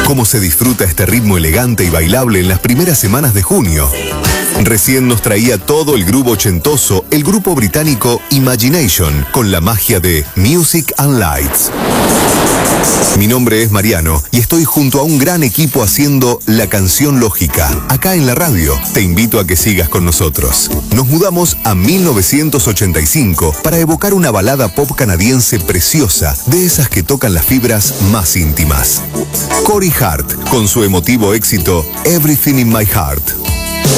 Cómo se disfruta este ritmo elegante y bailable en las primeras semanas de junio. Recién nos traía todo el grupo ochentoso, el grupo británico Imagination, con la magia de Music and Lights. Mi nombre es Mariano y estoy junto a un gran equipo haciendo La Canción Lógica, acá en la radio. Te invito a que sigas con nosotros. Nos mudamos a 1985 para evocar una balada pop canadiense preciosa, de esas que tocan las fibras más íntimas. Corey Hart, con su emotivo éxito Everything in My Heart.